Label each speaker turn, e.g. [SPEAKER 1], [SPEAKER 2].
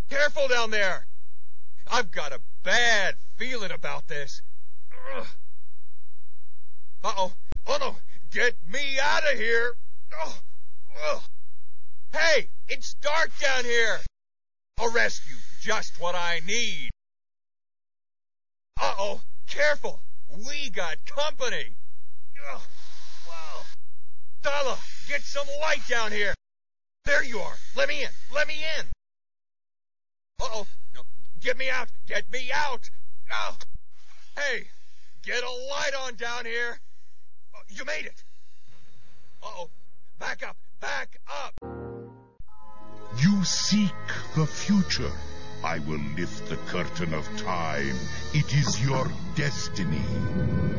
[SPEAKER 1] Careful down there. I've got a bad feeling about this. Ugh. Uh-oh. Oh, no. Get me out of here. Oh. Ugh. Hey, it's dark down here. A rescue, just what I need. Uh-oh. Careful. We got company. Ugh. Wow. Darla, get some light down here. There you are. Let me in. Let me in. Uh-oh. No. Get me out. Get me out. Oh. Hey, get a light on down here. You made it. Uh-oh. Back up. Back up.
[SPEAKER 2] You seek the future. I will lift the curtain of time. It is your destiny.